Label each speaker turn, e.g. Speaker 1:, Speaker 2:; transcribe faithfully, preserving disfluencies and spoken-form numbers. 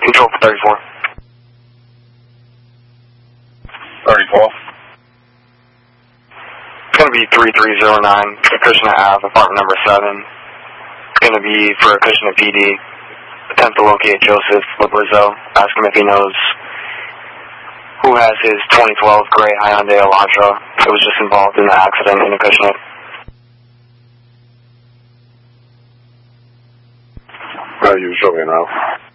Speaker 1: Control for thirty-four.
Speaker 2: thirty-four.
Speaker 1: It's going to be three three zero nine, Acushnet Ave, apartment number seven. It's going to be for Acushnet P D. Attempt to locate Joseph Labrizzo. Ask him if he knows who has his twenty twelve gray Hyundai Elantra. It was just involved in the accident in Acushnet.
Speaker 2: Uh, you show me now.